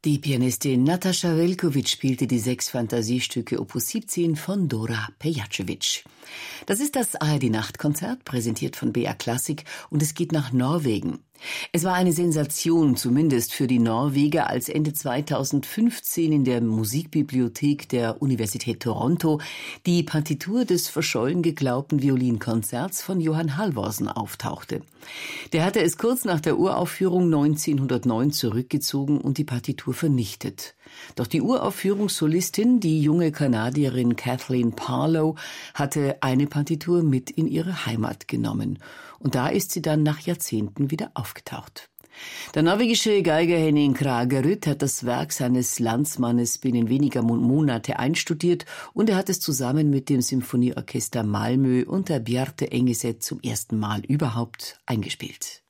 Die Pianistin Natascha Velkovic spielte die 6 Fantasiestücke Opus 17 von Dora Pejacevic. Das ist das ARD-Nachtkonzert, präsentiert von BR Klassik, und es geht nach Norwegen. Es war eine Sensation, zumindest für die Norweger, als Ende 2015 in der Musikbibliothek der Universität Toronto die Partitur des verschollen geglaubten Violinkonzerts von Johann Halvorsen auftauchte. Der hatte es kurz nach der Uraufführung 1909 zurückgezogen und die Partitur vernichtet. Doch die Uraufführungssolistin, die junge Kanadierin Kathleen Parlow, hatte eine Partitur mit in ihre Heimat genommen. Und da ist sie dann nach Jahrzehnten wieder aufgetaucht. Der norwegische Geiger Henning Kragerud hat das Werk seines Landsmannes binnen weniger Monate einstudiert und er hat es zusammen mit dem Symphonieorchester Malmö unter Bjarte Engeset zum ersten Mal überhaupt eingespielt.